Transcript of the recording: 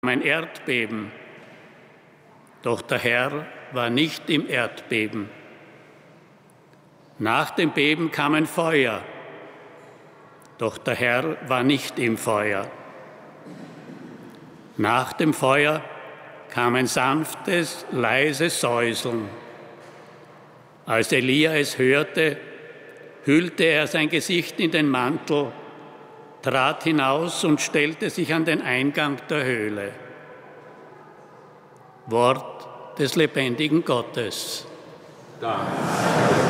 ein Erdbeben. Doch der Herr war nicht im Erdbeben. Nach dem Beben kam ein Feuer. Doch der Herr war nicht im Feuer. Nach dem Feuer kam ein sanftes, leises Säuseln. Als Elia es hörte, hüllte er sein Gesicht in den Mantel, trat hinaus und stellte sich an den Eingang der Höhle. Wort des lebendigen Gottes. Dank.